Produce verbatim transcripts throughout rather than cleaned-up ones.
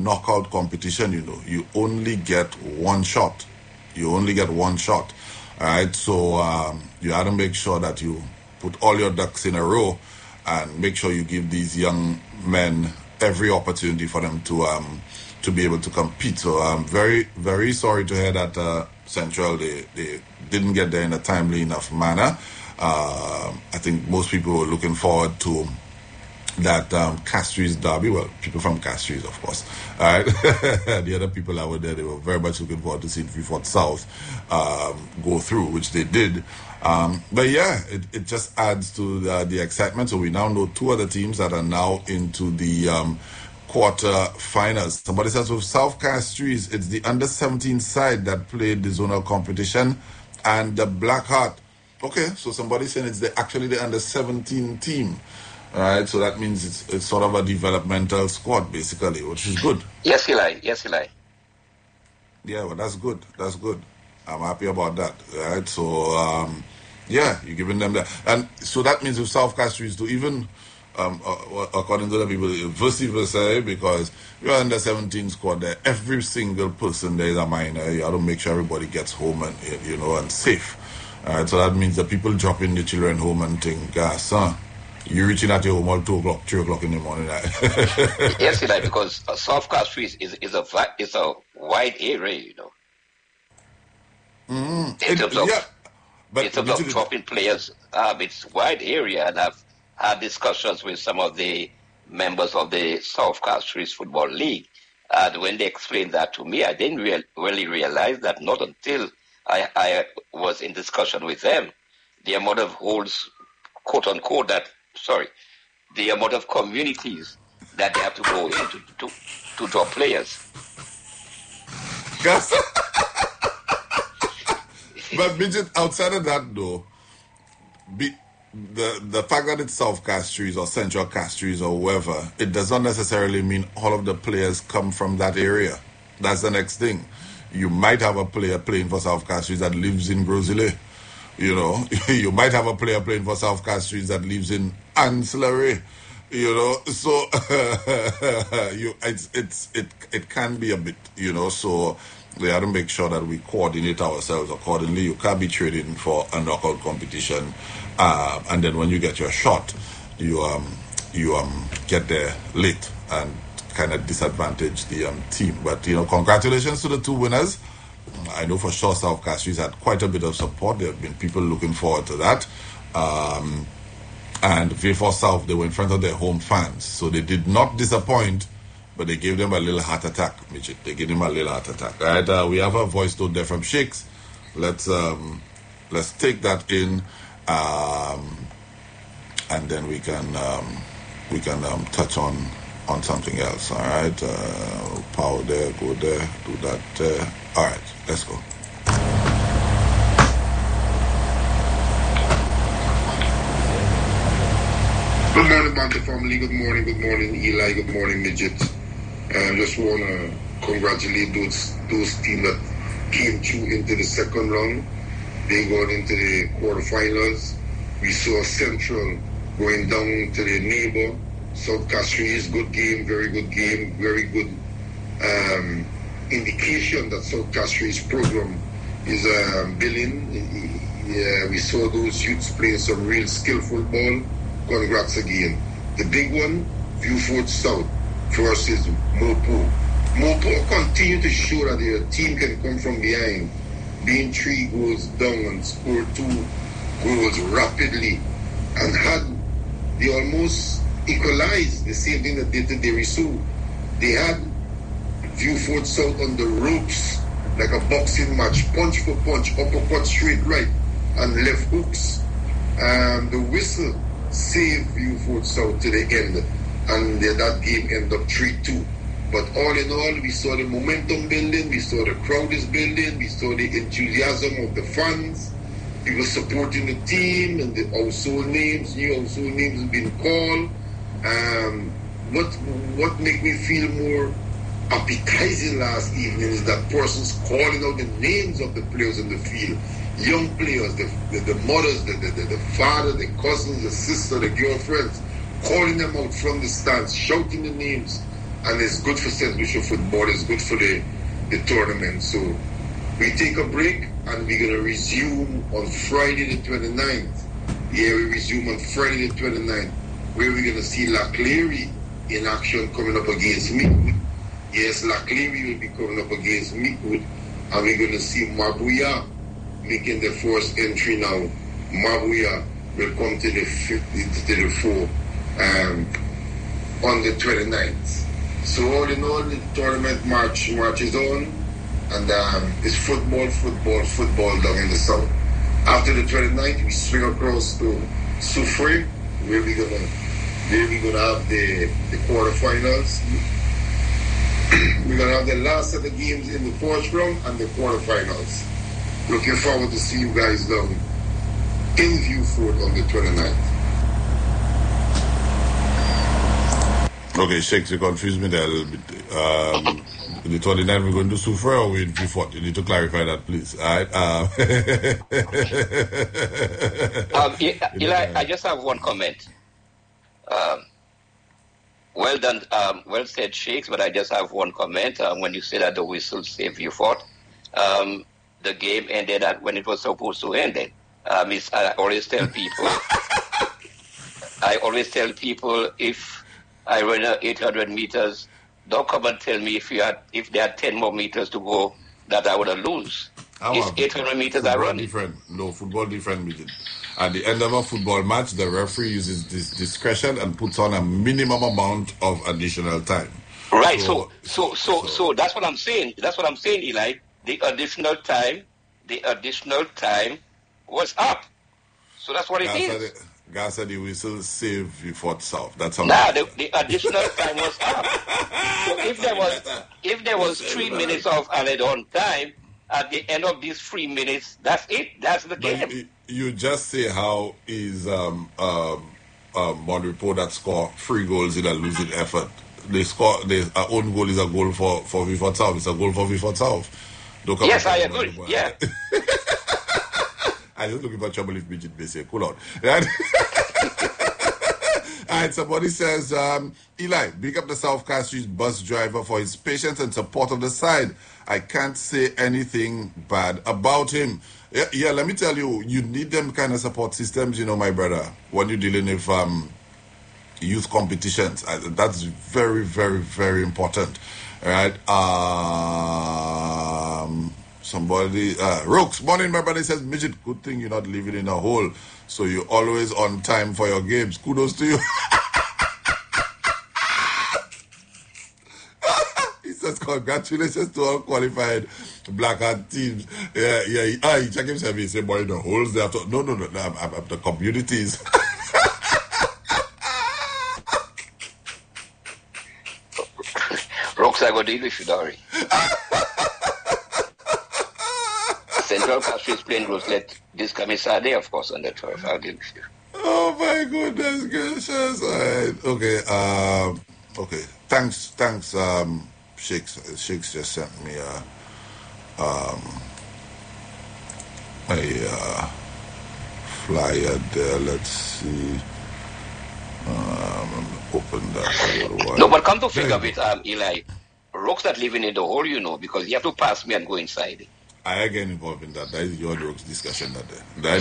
knockout competition, you know, you only get one shot. You only get one shot. All right, so um, you have to make sure that you put all your ducks in a row and make sure you give these young men every opportunity for them to um, to be able to compete. So I'm very, very sorry to hear that uh, Central, they, they didn't get there in a timely enough manner. Uh, I think most people were looking forward to that um, Castries derby. Well, people from Castries, of course. All right. The other people that were there, they were very much looking forward to seeing Freefort South um, go through, which they did. Um, but yeah, it, it just adds to the, the excitement. So we now know two other teams that are now into the um, quarter finals. Somebody says with South Castries, it's the under seventeen side that played the zonal competition and the Black Heart. Okay, so somebody's saying it's the, actually the under seventeen team. All right, so that means it's, it's sort of a developmental squad, basically, which is good. Yes, Eli. Yes, Eli. Yeah, well, that's good. That's good. I'm happy about that. All right, so, um, yeah, you're giving them that. And so that means if South Castries do even, um, uh, according to the people, vice versa, because you're under seventeen squad there, every single person there is a minor. You have to make sure everybody gets home and, you know, and safe. All right, so that means that people dropping the children home and think, ah, son, you're reaching at your home all two o'clock, three o'clock in the morning. Yes, Eli, because uh, South Castries is, is, a, is a wide area, you know. Mm-hmm. In terms it, of, yeah, but in terms of dropping players, um, it's wide area, and I've had discussions with some of the members of the South Castries Football League, and when they explained that to me, I didn't real, really realize that not until I, I was in discussion with them, the amount of holes, quote unquote, that, sorry, the amount of communities that they have to go into to, to draw players. Yes. But Midget, outside of that though, be, the the fact that it's South Castries or Central Castries or whoever, it does not necessarily mean all of the players come from that area. That's the next thing. You might have a player playing for South Castries that lives in Grosile. You know, you might have a player playing for South Castries that lives in Ancillary. You know, so you it's it's it it can be a bit, you know, so we have to make sure that we coordinate ourselves accordingly. You can't be trading for a knockout competition, uh, and then when you get your shot, you um you um get there late and kind of disadvantage the um team. But you know, congratulations to the two winners. I know for sure South Castries had quite a bit of support. There have been people looking forward to that. Um, and Freefort South, they were in front of their home fans. So they did not disappoint, but they gave them a little heart attack, Midget. They gave them a little heart attack. All right, uh, we have a voice note there from Shakes. Let's um, let's take that in, um, and then we can um, we can um, touch on on something else. All right, uh, power there, go there, do that. Uh, all right, let's go. Good morning, Banter family. Good morning, good morning, Eli. Good morning, Midget. I uh, just want to congratulate those those teams that came through into the second round. They got into the quarterfinals. We saw Central going down to the neighbor. South Castries, good game, very good game, very good um, indication that South Castries program is um, building. Yeah, we saw those youths playing some real skillful ball. Congrats again. The big one, Viewfort South versus Mopo. Mopo continue to show that their team can come from behind, being three goals down and score two goals rapidly, and had they almost equalized the same thing that they did to Derisu. They had Viewfort South on the ropes like a boxing match, punch for punch, uppercut straight right and left hooks. Um, the whistle saved Viewfort South to the end, and uh, that game ended up three two. But all in all, we saw the momentum building, we saw the crowd is building, we saw the enthusiasm of the fans, people supporting the team, and the household names, new household names being called. Um, what what made me feel more appetizing last evening is that persons calling out the names of the players in the field. Young players, the, the, the mothers, the, the, the father, the cousins, the sister, the girlfriends, calling them out from the stands, shouting the names and it's good for Saint Lucia football. It's good for the, the tournament. So we take a break, and we're going to resume on Friday the twenty-ninth. Yeah, we resume on Friday the twenty-ninth, where we're going to see Laclery in action coming up against Meekwood. Yes, Laclery will be coming up against Meekwood, and we're going to see Mabuya making the first entry now. Mabuya will come to the fifth, to the four um, on the twenty-ninth. So all in all, the tournament march marches on, and um, it's football, football, football down in the south. After the twenty-ninth, we swing across to Soufrière, where we're gonna where we're gonna have the the quarterfinals. We're gonna have the last of the games in the fourth round and the quarterfinals. Looking forward to see you guys down in Vieux-Fort on the twenty-ninth. Okay, Shakes, you confused me there a little bit. Um, the twenty-ninth, we're going to do Soufrière or we're in Vieux-Fort? You need to clarify that, please. All right. Um, um, Eli, I just have one comment. Um, well done, um, well said, Shakes, but I just have one comment. Um, when you say that the whistle saved Vieux-Fort, um, the game ended at when it was supposed to end. Then, um, I always tell people, I always tell people if I run eight hundred meters, don't come and tell me if you had, if there are ten more meters to go that I would have lose. It's eight hundred meters I run. Different. No, football different. Meeting. At the end of a football match, the referee uses this discretion and puts on a minimum amount of additional time. Right. So, so, so, so, so, so that's what I'm saying. That's what I'm saying, Eli. The additional time, the additional time was up. So that's what it God is. God said he will still save Vieux-Fort South. That's how. Nah, the, the additional time was up. So if there was if there was three minutes of added-on time, at the end of these three minutes, that's it. That's the game. You, you just say how is um um um one report that score three goals in a losing effort. They score their own goal is a goal for for Vieux-Fort South. It's a goal for Vieux-Fort South. Don't come yes, I agree. Yeah. I just looking for trouble if Midget may say, cool out. Right? All right, somebody says, um, Eli, big up the South Castries bus driver for his patience and support of the side. I can't say anything bad about him. Yeah, yeah, let me tell you, you need them kind of support systems, you know, my brother, when you're dealing with um, youth competitions. Uh, that's very, very, very important. All right. Um... Somebody, uh, Rooks, morning, my brother says, Midget, good thing you're not living in a hole. So you're always on time for your games. Kudos to you. He says, congratulations to all qualified Black Hat teams. Yeah, yeah. He, ah, he check himself. He said, boy, the holes they have to. No, no, no, no I'm, I'm, I'm the communities. Rooks, I got deal with you, Dory. Central Castries playing Roselet this coming Saturday, of course, on the turf. I'll deal with you. Oh my goodness gracious! Right. Okay. Um. Okay. Thanks. Thanks. Um. Shakes. Shakes just sent me a um a uh, flyer there. Let's see. Um. Open that. No, but come to think of it, um, Eli, Rooks not living in the hole, you know, because you have to pass me and go inside. I get involved in that. That is your Rooks discussion. That day.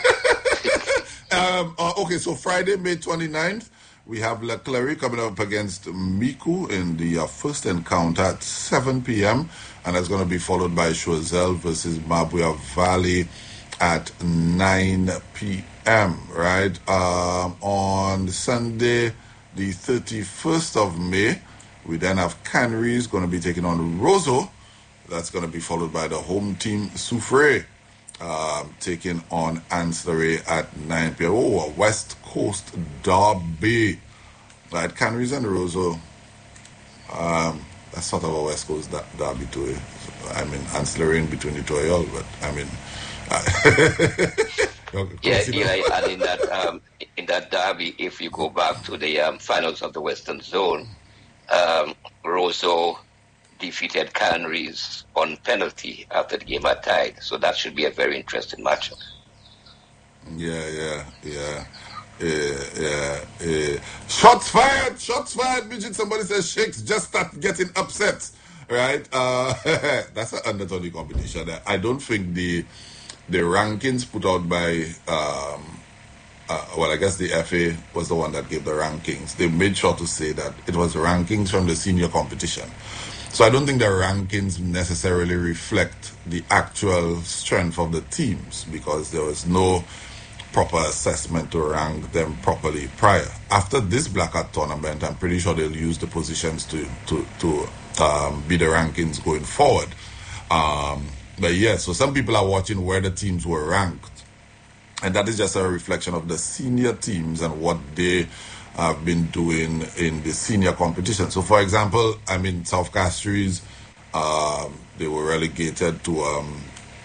um, uh, okay, so Friday, May twenty-ninth, we have Laclery coming up against Miku in the uh, first encounter at seven p.m. And that's going to be followed by Choiseul versus Mabuya Valley at nine p.m. Right? Um, on Sunday, the thirty-first of May, we then have Canaries going to be taking on Roseau. That's going to be followed by the home team, Soufrière, um, taking on Ancillary at nine p.m. Oh, a West Coast derby. Right, Canaries and Roseau. Um, that's sort of a West Coast da- derby too. I mean, Ancillary in between the two of y'all, but I mean... Uh, yeah, Eli, and in that, um, in that derby, if you go back to the um, finals of the Western Zone, um, Roseau defeated Canaries on penalty after the game had tied. So that should be a very interesting matchup. Yeah, yeah, yeah. Yeah, yeah, yeah. Shots fired, shots fired, midget. Somebody says Shakes just start getting upset, right? Uh, that's an undertone competition. I don't think the the rankings put out by, um, uh, well, I guess the F A was the one that gave the rankings. They made sure to say that it was rankings from the senior competition. So I don't think the rankings necessarily reflect the actual strength of the teams because there was no proper assessment to rank them properly prior. After this Black Hat tournament, I'm pretty sure they'll use the positions to to to um, be the rankings going forward. Um, but yeah, so some people are watching where the teams were ranked, and that is just a reflection of the senior teams and what they have been doing in the senior competition. So, for example, I mean, South Castries, um, they were relegated to um,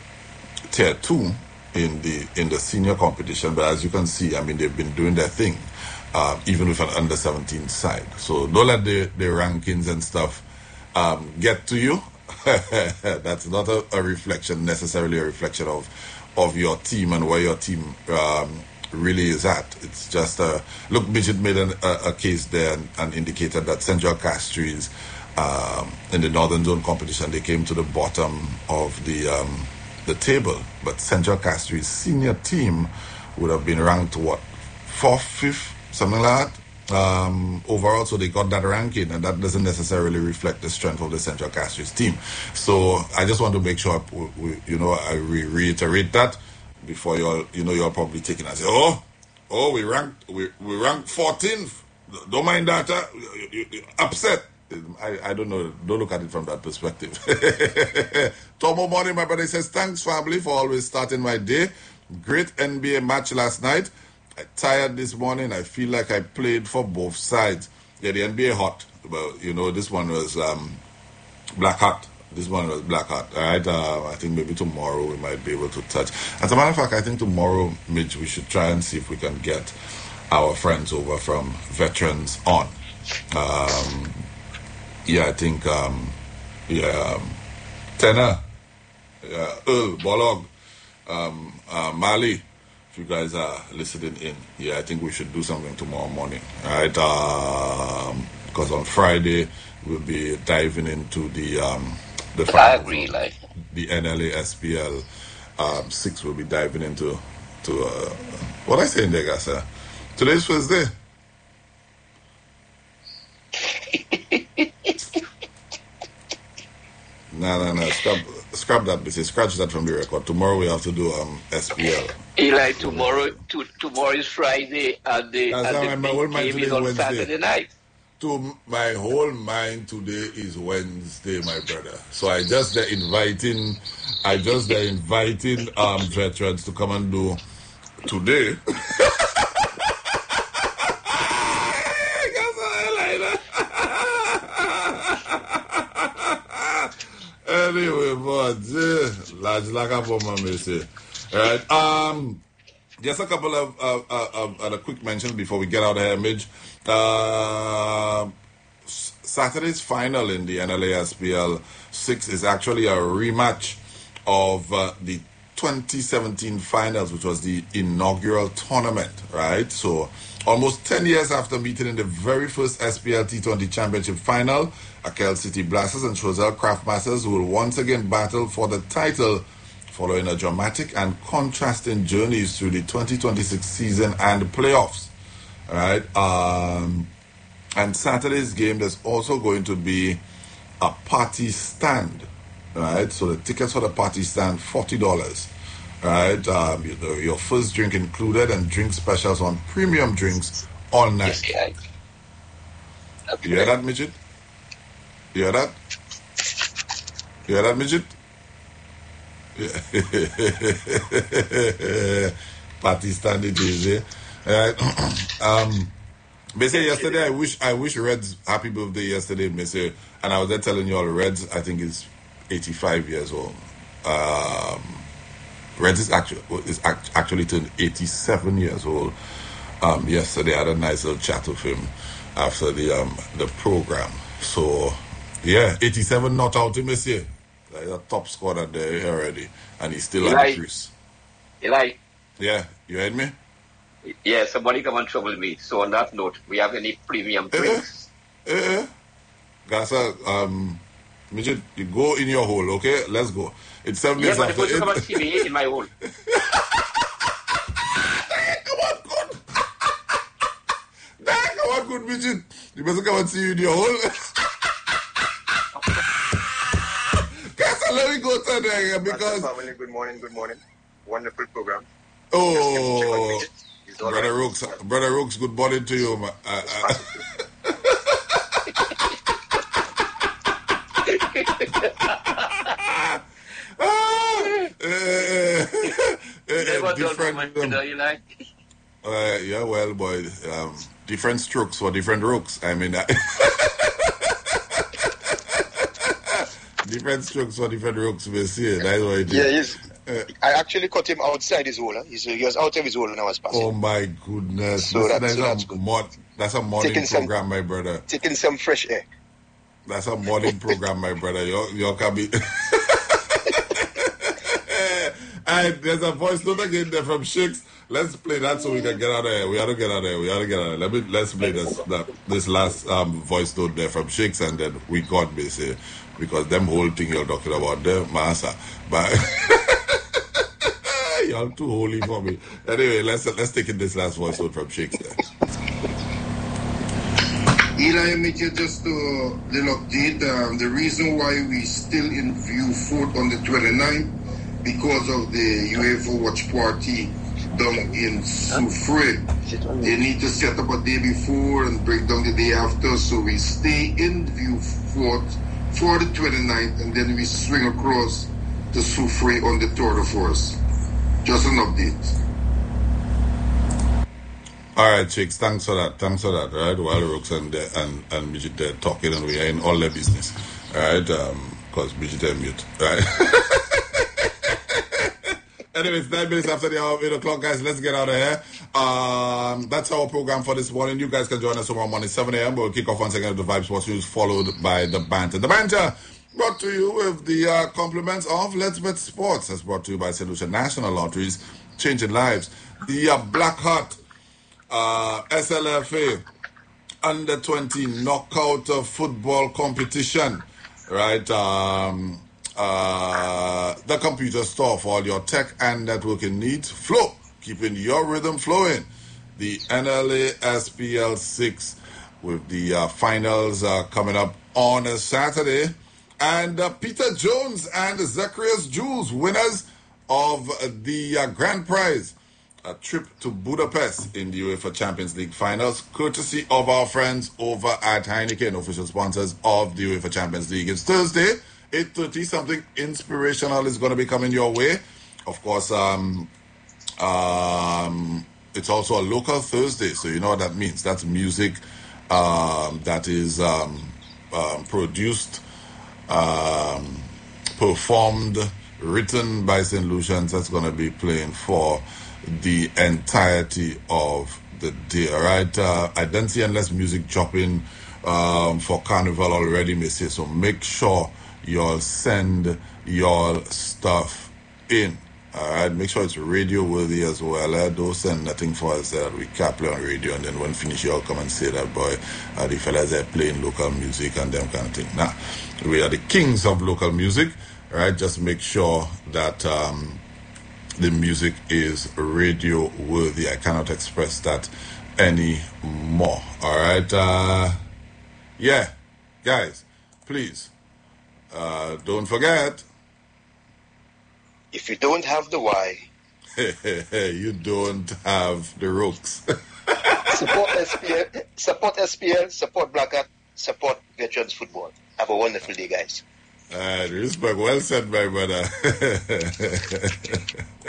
tier two in the in the senior competition, but as you can see, I mean, they've been doing their thing, uh, even with an under seventeen side. So don't let the, the rankings and stuff um, get to you. That's not a, a reflection, necessarily a reflection of of your team and where your team um, really is at. It's just a look. Midget made an, a, a case there and, and indicated that Central Castries um, in the Northern Zone competition, they came to the bottom of the um, the table, but Central Castries senior team would have been ranked what, fourth, fifth, something like that um, overall. So they got that ranking, and that doesn't necessarily reflect the strength of the Central Castries team. So I just want to make sure we, we, you know I re- reiterate that before you're you know you're probably taking and say, oh oh we ranked we we ranked fourteenth. Don't mind that. Uh, you, you, you, upset. I, I don't know. Don't look at it from that perspective. Tomo Morning, my brother, says, thanks, family, for always starting my day. Great N B A match last night. I tired this morning. I feel like I played for both sides. Yeah, the N B A hot. But, you know, this one was um, Black Hat. This one was Black Hat. All right. Uh, I think maybe tomorrow we might be able to touch. As a matter of fact, I think tomorrow, Midge, we should try and see if we can get our friends over from Veterans on. Um... Yeah, I think, um, yeah, um, Tenor, yeah, Earl, Bolog, um, uh, Mali, if you guys are listening in, yeah, I think we should do something tomorrow morning, right? Um, because on Friday, we'll be diving into the, um, the I agree, like the N L A S P L, um, six will be diving into, to, uh, what I say in there, guys, uh, today's Thursday. No, no, no. Scrap, scrap that. Basically, scratch that from the record. Tomorrow we have to do um S P L. Eli, tomorrow, to, tomorrow is Friday, and the, That's and the big game is on Wednesday. Saturday night. To my whole mind today is Wednesday, my brother. So I just uh, inviting, I just uh, inviting um veterans to come and do today. Anyway, but large like a bomb, may say. All right. Um, just a couple of uh, uh, uh, uh, quick mentions before we get out of here, Midge. Uh, Saturday's final in the N L A S P L six is actually a rematch of uh, the twenty seventeen finals, which was the inaugural tournament, right? So almost ten years after meeting in the very first S P L T twenty Championship final, Akel City Blasters and Choiseul Craftmasters will once again battle for the title following a dramatic and contrasting journeys through the twenty twenty-six season and playoffs. All right. Um, and Saturday's game, there's also going to be a party stand. All right. So the tickets for the party stand, forty dollars. All right. Um, you, your first drink included and drink specials on premium drinks all night. Yes, yeah. You hear that, Midget? You hear that? You hear that, Midget? Yeah. Party stand it is, eh? All right. um, Basically, yesterday, I wish I wish Reds happy birthday yesterday, Mister And I was there telling you all, Reds, I think, is eighty-five years old. Um, Reds is actually is act, actually turned eighty-seven years old. Um, yesterday, I had a nice little chat with him after the um the program. So, yeah, eighty-seven not out to Monsieur. Like a top scorer there already, and he's still Eli. at the crease. Eli. Yeah, you heard me? Yeah, somebody come and trouble me. So on that note, we have any premium drinks? Eh, eh, eh. Gasa, um, Midget, you go in your hole, okay? Let's go. It's seven Yeah, minutes but after if you eight. come and see me in my hole. Come on, good. Nah, come on, good, Midget. You better come and see you in your hole. Gasa, let me go to there because... Family, good morning, good morning. Wonderful program. Oh, Brother right. Rooks, Brother Rooks, good morning to you, man. Uh, uh, different, um, uh, yeah, well, boy, um, different strokes for different rooks. I mean, uh, different strokes for different rooks. We see it. That's what it is. Yeah, he's, uh, I actually caught him outside his hole. Huh? He's, he was out of his hole when I was passing. Oh my goodness! So Listen, that, that's, so a that's good. mod, that's a morning Taking program, some, my brother. Taking some fresh air. That's a morning program, my brother. You you can be. And there's a voice note again there from Shakes. Let's play that so we can get out of here. We have to get out of here. We have to get out of here. Let me let's play this that, this last um, voice note there from Shakes, and then we got busy because them whole thing you're talking about the master, but y'all too holy for me. Anyway, let's let's take in this last voice note from Shakes there. Eli and Mitchell, just a little update. Um, the reason why we still in view fourth on the twenty-ninth because of the UEFA watch party down in Soufrière. They need to set up a day before and break down the day after, so we stay in view fourth for the twenty-ninth, and then we swing across to Soufrière on the Tour de Force. Just an update. All right, Chicks, thanks for that. Thanks for that, right? While Rooks and uh, and, and Midget there talking, and we are in all their business, all right? Um, because Midget are mute, right? Anyways, nine minutes after the hour of eight o'clock, guys, let's get out of here. Um, that's our program for this morning. You guys can join us tomorrow morning, seven a.m. We'll kick off once again with the Vibe Sports News, followed by the banter. The banter brought to you with the uh, compliments of Let's Bet Sports. That's brought to you by Saint Lucia National Lotteries, changing lives. The uh, Black Heart uh, S L F A under twenty knockout uh, football competition, right? Um... Uh, the computer store for all your tech and networking needs. Flow, keeping your rhythm flowing. The N L A S P L six with the uh, finals uh, coming up on a Saturday. And uh, Peter Jones and Zacharias Jules, winners of the uh, grand prize. A trip to Budapest in the UEFA Champions League finals, courtesy of our friends over at Heineken, official sponsors of the UEFA Champions League. It's Thursday. eight thirty, something inspirational is going to be coming your way. Of course, um, um, it's also a local Thursday, so you know what that means. That's music um, that is um, um, produced, um, performed, written by Saint Lucians. That's going to be playing for the entirety of the day, all right? Uh, I don't see endless music dropping um, for Carnival already, Messieurs, so make sure y'all send y'all stuff in. All right, make sure it's radio worthy as well. Uh, don't send nothing for us that we can't play on radio, and then when finish, y'all come and say that, boy, uh, the fellas are playing local music and them kind of thing. Now, we are the kings of local music, all right? Just make sure that um, the music is radio worthy. I cannot express that anymore. All right, uh, yeah, guys, please. Uh, don't forget. If you don't have the why, you don't have the Rooks. support S P L, support S P L, support Black Hat, support Veterans Football. Have a wonderful day, guys. Uh, respect. Well said, my brother.